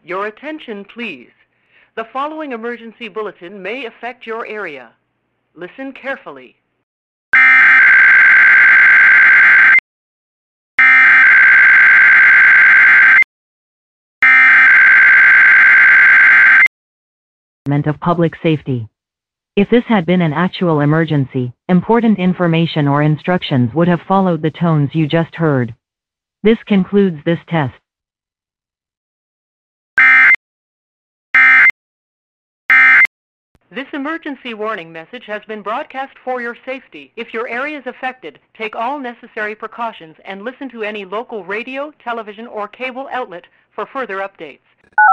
Your attention, please. The following emergency bulletin may affect your area. Listen carefully. Of Public Safety. If this had been an actual emergency, important information or instructions would have followed the tones you just heard. This concludes this test. This emergency warning message has been broadcast for your safety. If your area is affected, take all necessary precautions and listen to any local radio, television, or cable outlet for further updates.